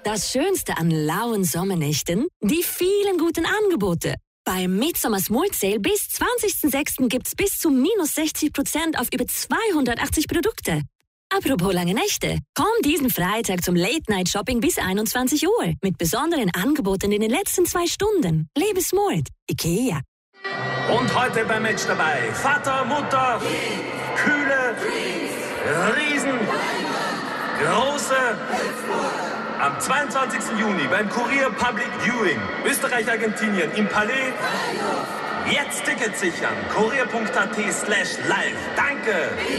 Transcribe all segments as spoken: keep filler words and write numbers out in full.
Das Schönste an lauen Sommernächten? Die vielen guten Angebote. Beim Midsommar Smart Sale bis zwanzigsten sechsten gibt's bis zu minus sechzig Prozent auf über zweihundertachtzig Produkte. Apropos lange Nächte. Komm diesen Freitag zum Late-Night-Shopping bis einundzwanzig Uhr mit besonderen Angeboten in den letzten zwei Stunden. Lebe smart. IKEA. Und heute beim Match dabei Vater, Mutter, Kühle, Riesen, Große. Am zweiundzwanzigsten Juni beim Kurier Public Viewing Österreich-Argentinien im Palais. Jetzt Tickets sichern. kurier.at slash live. Danke.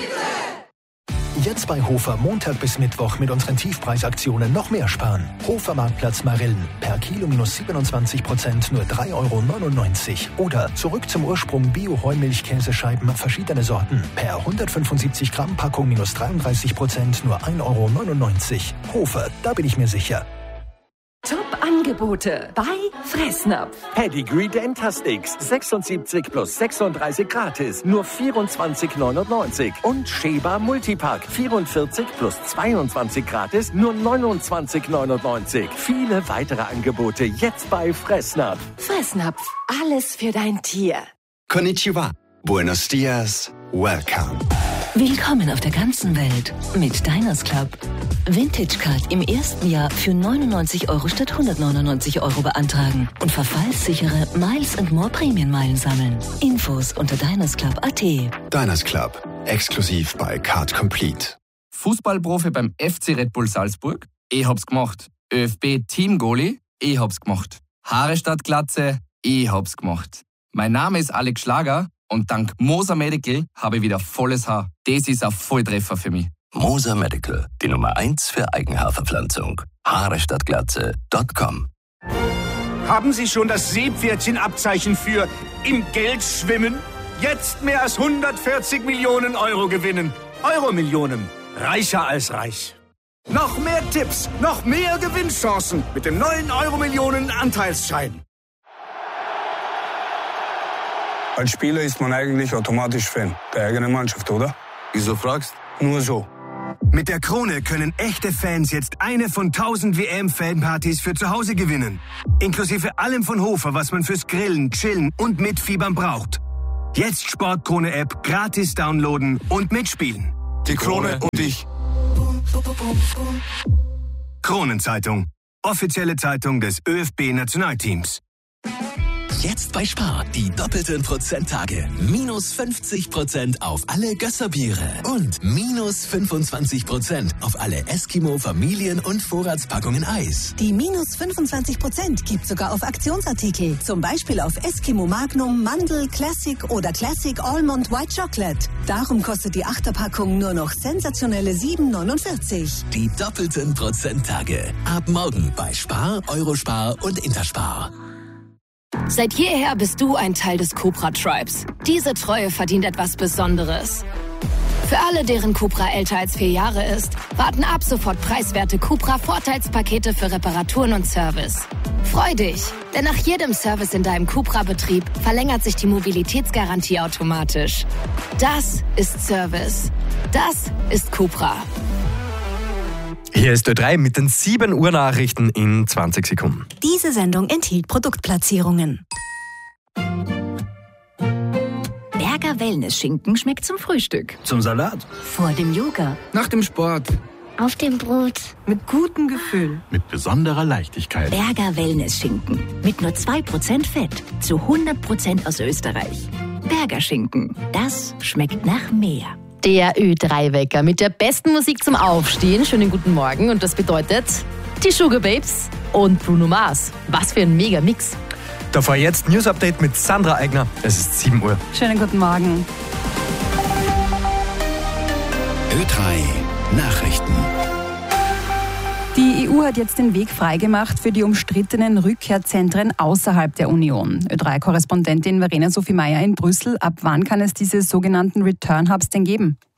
Jetzt bei Hofer Montag bis Mittwoch mit unseren Tiefpreisaktionen noch mehr sparen. Hofer Marktplatz Marillen. Per Kilo minus siebenundzwanzig Prozent nur drei Euro neunundneunzig. Oder zurück zum Ursprung Bio-Heumilch-Käsescheiben verschiedene Sorten. Per hundertfünfundsiebzig Gramm Packung minus dreiunddreißig Prozent nur ein Euro neunundneunzig. Hofer, da bin ich mir sicher. Top-Angebote bei Fressnapf. Pedigree Dentasticks sechsundsiebzig plus sechsunddreißig gratis, nur vierundzwanzig neunundneunzig. Und Sheba Multipack vierundvierzig plus zweiundzwanzig gratis, nur neunundzwanzig neunundneunzig. Viele weitere Angebote jetzt bei Fressnapf. Fressnapf, alles für dein Tier. Konnichiwa, buenos dias, welcome. Willkommen auf der ganzen Welt mit Diners Club. Vintage Card im ersten Jahr für neunundneunzig Euro statt hundertneunundneunzig Euro beantragen und verfallssichere Miles and More Prämienmeilen sammeln. Infos unter dinersclub punkt at. Diners Club, exklusiv bei Card Complete. Fußballprofi beim F C Red Bull Salzburg? Ich hab's gemacht. ÖFB Team Goalie? Ich hab's gemacht. Haare statt Glatze? Ich hab's gemacht. Mein Name ist Alex Schlager und dank Moser Medical habe ich wieder volles Haar. Das ist ein Volltreffer für mich. Moser Medical, die Nummer eins für Eigenhaarverpflanzung. Haare statt Glatze Punkt com. Haben Sie schon das Seepferdchenabzeichen für im Geld schwimmen? Jetzt mehr als hundertvierzig Millionen Euro gewinnen. Euro-Millionen. Reicher als reich. Noch mehr Tipps, noch mehr Gewinnchancen mit dem neuen Euro-Millionen Anteilsschein. Als Spieler ist man eigentlich automatisch Fan der eigenen Mannschaft, oder? Wieso fragst? Nur so. Mit der Krone können echte Fans jetzt eine von tausend W M-Fanpartys für zu Hause gewinnen. Inklusive allem von Hofer, was man fürs Grillen, Chillen und Mitfiebern braucht. Jetzt Sportkrone-App gratis downloaden und mitspielen. Die Krone und ich. Kronenzeitung. Offizielle Zeitung des ÖFB-Nationalteams. Jetzt bei Spar die doppelten Prozenttage. Minus fünfzig Prozent auf alle Gösserbiere und minus fünfundzwanzig Prozent auf alle Eskimo Familien- und Vorratspackungen Eis. Die minus fünfundzwanzig Prozent gibt sogar auf Aktionsartikel. Zum Beispiel auf Eskimo Magnum, Mandel, Classic oder Classic Almond White Chocolate. Darum kostet die Achterpackung nur noch sensationelle sieben neunundvierzig. Die doppelten Prozenttage. Ab morgen bei Spar, Eurospar und Interspar. Seit jeher bist du ein Teil des Cobra Tribes. Diese Treue verdient etwas Besonderes. Für alle, deren Cobra älter als vier Jahre ist, warten ab sofort preiswerte Cobra-Vorteilspakete für Reparaturen und Service. Freu dich, denn nach jedem Service in deinem Cobra-Betrieb verlängert sich die Mobilitätsgarantie automatisch. Das ist Service. Das ist Cobra. Hier ist Ö drei mit den sieben Uhr Nachrichten in zwanzig Sekunden. Diese Sendung enthielt Produktplatzierungen. Berger Wellness-Schinken schmeckt zum Frühstück. Zum Salat. Vor dem Yoga. Nach dem Sport. Auf dem Brot. Mit gutem Gefühl. Mit besonderer Leichtigkeit. Berger Wellness-Schinken. Mit nur zwei Prozent Fett. Zu hundert Prozent aus Österreich. Berger Schinken. Das schmeckt nach mehr. Der Ö drei Wecker mit der besten Musik zum Aufstehen. Schönen guten Morgen. Und das bedeutet die Sugar Babes und Bruno Mars. Was für ein Mega-Mix. Davor jetzt News Update mit Sandra Eigner. Es ist sieben Uhr. Schönen guten Morgen. Ö drei Nachrichten. Die E U hat jetzt den Weg freigemacht für die umstrittenen Rückkehrzentren außerhalb der Union. Ö drei Korrespondentin Verena Sophie Meyer in Brüssel. Ab wann kann es diese sogenannten Return Hubs denn geben?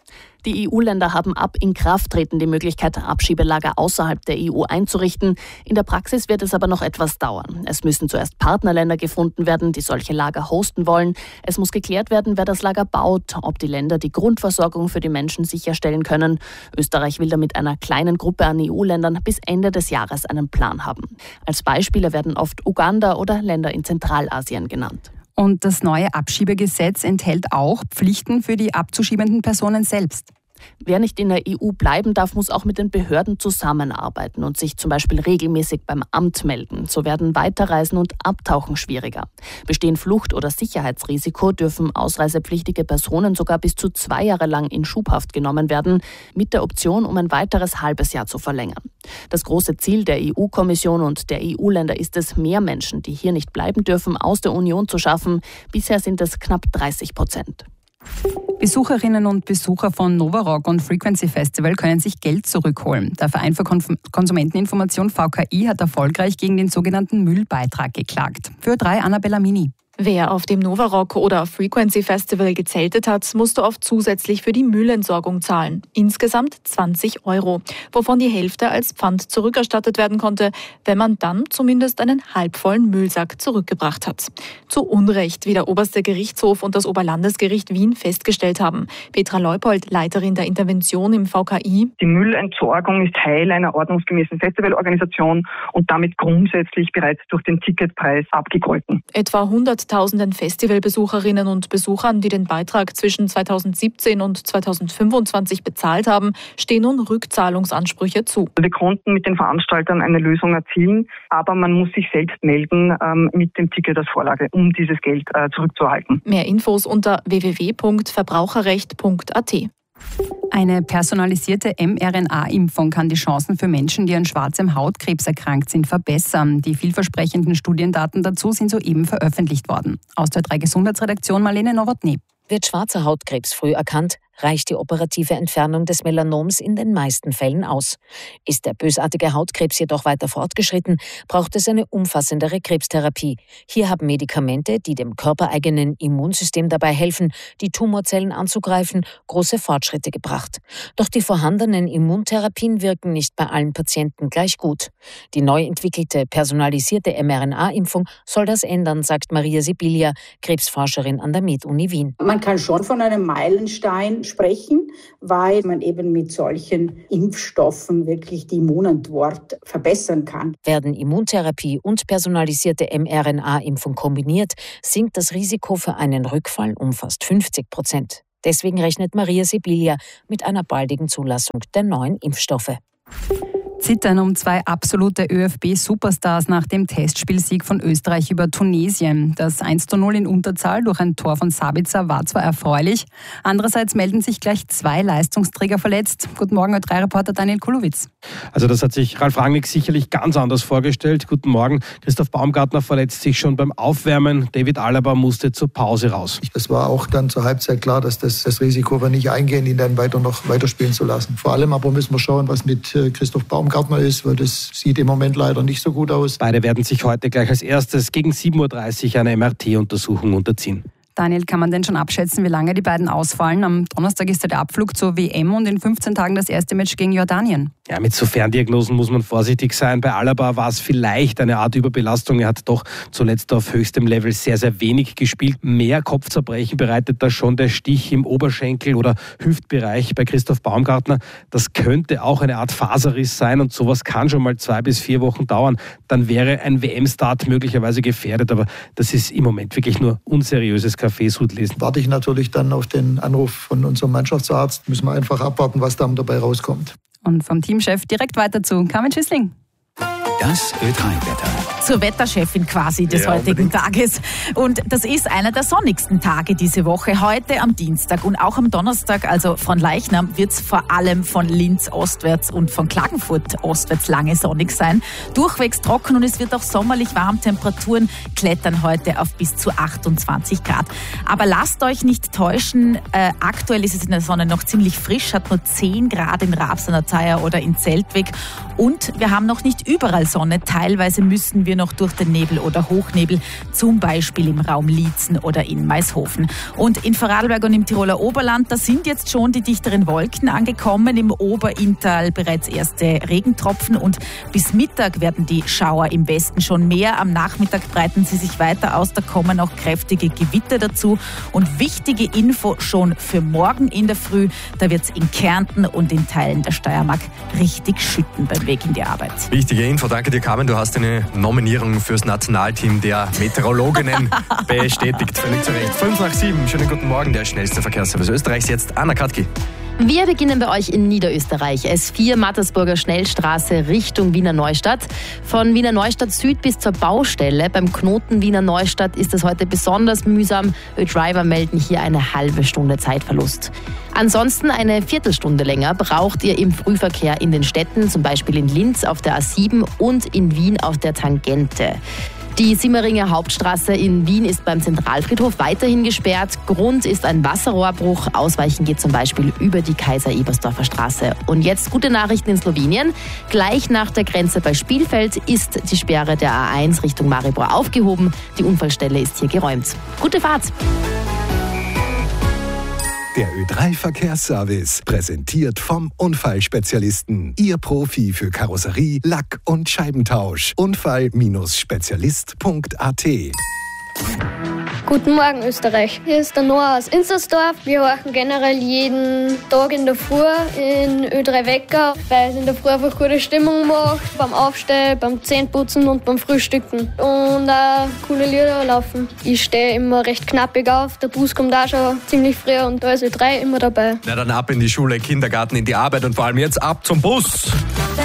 Die E U-Länder haben ab Inkrafttreten die Möglichkeit, Abschiebelager außerhalb der E U einzurichten. In der Praxis wird es aber noch etwas dauern. Es müssen zuerst Partnerländer gefunden werden, die solche Lager hosten wollen. Es muss geklärt werden, wer das Lager baut, ob die Länder die Grundversorgung für die Menschen sicherstellen können. Österreich will da mit einer kleinen Gruppe an E U-Ländern bis Ende des Jahres einen Plan haben. Als Beispiele werden oft Uganda oder Länder in Zentralasien genannt. Und das neue Abschiebegesetz enthält auch Pflichten für die abzuschiebenden Personen selbst. Wer nicht in der E U bleiben darf, muss auch mit den Behörden zusammenarbeiten und sich zum Beispiel regelmäßig beim Amt melden. So werden Weiterreisen und Abtauchen schwieriger. Bestehen Flucht- oder Sicherheitsrisiko, dürfen ausreisepflichtige Personen sogar bis zu zwei Jahre lang in Schubhaft genommen werden, mit der Option, um ein weiteres halbes Jahr zu verlängern. Das große Ziel der E U-Kommission und der E U-Länder ist es, mehr Menschen, die hier nicht bleiben dürfen, aus der Union zu schaffen. Bisher sind es knapp dreißig Prozent. Besucherinnen und Besucher von Novarock und Frequency Festival können sich Geld zurückholen. Der Verein für Konsumenteninformation V K I hat erfolgreich gegen den sogenannten Müllbeitrag geklagt. Für drei Annabella Mini. Wer auf dem Novarock oder Frequency Festival gezeltet hat, musste oft zusätzlich für die Müllentsorgung zahlen. Insgesamt zwanzig Euro, wovon die Hälfte als Pfand zurückerstattet werden konnte, wenn man dann zumindest einen halbvollen Müllsack zurückgebracht hat. Zu Unrecht, wie der Oberste Gerichtshof und das Oberlandesgericht Wien festgestellt haben. Petra Leupold, Leiterin der Intervention im V K I. Die Müllentsorgung ist Teil einer ordnungsgemäßen Festivalorganisation und damit grundsätzlich bereits durch den Ticketpreis abgegolten. Etwa hunderttausenden Festivalbesucherinnen und Besuchern, die den Beitrag zwischen zweitausendsiebzehn und zweitausendfünfundzwanzig bezahlt haben, stehen nun Rückzahlungsansprüche zu. Wir konnten mit den Veranstaltern eine Lösung erzielen, aber man muss sich selbst melden ähm, mit dem Ticket als Vorlage, um dieses Geld äh, zurückzuerhalten. Mehr Infos unter w w w punkt verbraucherrecht punkt a t. Eine personalisierte mRNA-Impfung kann die Chancen für Menschen, die an schwarzem Hautkrebs erkrankt sind, verbessern. Die vielversprechenden Studiendaten dazu sind soeben veröffentlicht worden. Aus der drei Gesundheitsredaktion Marlene Nowotny. Wird schwarzer Hautkrebs früh erkannt, reicht die operative Entfernung des Melanoms in den meisten Fällen aus. Ist der bösartige Hautkrebs jedoch weiter fortgeschritten, braucht es eine umfassendere Krebstherapie. Hier haben Medikamente, die dem körpereigenen Immunsystem dabei helfen, die Tumorzellen anzugreifen, große Fortschritte gebracht. Doch die vorhandenen Immuntherapien wirken nicht bei allen Patienten gleich gut. Die neu entwickelte personalisierte mRNA-Impfung soll das ändern, sagt Maria Sibilia, Krebsforscherin an der Med-Uni Wien. Man kann schon von einem Meilenstein sprechen, weil man eben mit solchen Impfstoffen wirklich die Immunantwort verbessern kann. Werden Immuntherapie und personalisierte mRNA-Impfung kombiniert, sinkt das Risiko für einen Rückfall um fast fünfzig Prozent. Deswegen rechnet Maria Sibilia mit einer baldigen Zulassung der neuen Impfstoffe. Zittern um zwei absolute ÖFB-Superstars nach dem Testspielsieg von Österreich über Tunesien. Das eins zu null in Unterzahl durch ein Tor von Sabitzer war zwar erfreulich, andererseits melden sich gleich zwei Leistungsträger verletzt. Guten Morgen, Ö drei Reporter Daniel Kulowitz. Also das hat sich Ralf Rangnick sicherlich ganz anders vorgestellt. Guten Morgen. Christoph Baumgartner verletzt sich schon beim Aufwärmen. David Alaba musste zur Pause raus. Es war auch dann zur Halbzeit klar, dass das, das Risiko war nicht eingehen, ihn dann weiter noch weiterspielen zu lassen. Vor allem aber müssen wir schauen, was mit Christoph Baumgartner ist, weil das sieht im Moment leider nicht so gut aus. Beide werden sich heute gleich als erstes gegen sieben Uhr dreißig einer M R T-Untersuchung unterziehen. Daniel, kann man denn schon abschätzen, wie lange die beiden ausfallen? Am Donnerstag ist der Abflug zur W M und in fünfzehn Tagen das erste Match gegen Jordanien. Ja, mit so Ferndiagnosen muss man vorsichtig sein. Bei Alaba war es vielleicht eine Art Überbelastung. Er hat doch zuletzt auf höchstem Level sehr, sehr wenig gespielt. Mehr Kopfzerbrechen bereitet da schon der Stich im Oberschenkel- oder Hüftbereich bei Christoph Baumgartner. Das könnte auch eine Art Faserriss sein und sowas kann schon mal zwei bis vier Wochen dauern. Dann wäre ein W M-Start möglicherweise gefährdet, aber das ist im Moment wirklich nur unseriöses Kaffeesud lesen. Warte ich natürlich dann auf den Anruf von unserem Mannschaftsarzt. Müssen wir einfach abwarten, was dann dabei rauskommt. Und vom Teamchef direkt weiter zu Carmen Schüssling. Das Ö drei Wetter. Zur Wetterchefin quasi des ja, heutigen unbedingt. Tages. Und das ist einer der sonnigsten Tage diese Woche. Heute am Dienstag und auch am Donnerstag, also von Leichnam, wird es vor allem von Linz ostwärts und von Klagenfurt ostwärts lange sonnig sein. Durchwegs trocken und es wird auch sommerlich warm. Temperaturen klettern heute auf bis zu achtundzwanzig Grad. Aber lasst euch nicht täuschen. Äh, aktuell ist es in der Sonne noch ziemlich frisch, hat nur zehn Grad in Raps an der Theier oder in Zeltweg. Und wir haben noch nicht überall Sonne. Teilweise müssen wir noch durch den Nebel oder Hochnebel, zum Beispiel im Raum Liezen oder in Maishofen. Und in Vorarlberg und im Tiroler Oberland, da sind jetzt schon die dichteren Wolken angekommen. Im Oberinntal bereits erste Regentropfen und bis Mittag werden die Schauer im Westen schon mehr. Am Nachmittag breiten sie sich weiter aus, da kommen auch kräftige Gewitter dazu. Und wichtige Info schon für morgen in der Früh, da wird es in Kärnten und in Teilen der Steiermark richtig schütten beim Weg in die Arbeit. Wichtige Info, danke dir Carmen, du hast eine Nominierung fürs Nationalteam der Meteorologinnen bestätigt, völlig zu Recht. Fünf nach sieben, schönen guten Morgen, der schnellste Verkehrsservice Österreichs, jetzt Anna Katki. Wir beginnen bei euch in Niederösterreich. S vier Mattersburger Schnellstraße Richtung Wiener Neustadt. Von Wiener Neustadt Süd bis zur Baustelle. Beim Knoten Wiener Neustadt ist es heute besonders mühsam. Ö-Driver melden hier eine halbe Stunde Zeitverlust. Ansonsten eine Viertelstunde länger braucht ihr im Frühverkehr in den Städten, zum Beispiel in Linz auf der A sieben und in Wien auf der Tangente. Die Simmeringer Hauptstraße in Wien ist beim Zentralfriedhof weiterhin gesperrt. Grund ist ein Wasserrohrbruch. Ausweichen geht zum Beispiel über die Kaiser-Ebersdorfer Straße. Und jetzt gute Nachrichten in Slowenien. Gleich nach der Grenze bei Spielfeld ist die Sperre der A eins Richtung Maribor aufgehoben. Die Unfallstelle ist hier geräumt. Gute Fahrt! Der Ö drei Verkehrsservice, präsentiert vom Unfallspezialisten. Ihr Profi für Karosserie, Lack- und Scheibentausch. Unfall Spezialist Punkt a t. Guten Morgen Österreich, hier ist der Noah aus Inzersdorf. Wir horchen generell jeden Tag in der Früh in Ö drei Wecker, weil es in der Früh einfach gute Stimmung macht, beim Aufstehen, beim Zähneputzen und beim Frühstücken. Und auch coole Lieder laufen. Ich stehe immer recht knappig auf, der Bus kommt auch schon ziemlich früh und da ist Ö drei immer dabei. Na dann ab in die Schule, Kindergarten, in die Arbeit und vor allem jetzt ab zum Bus.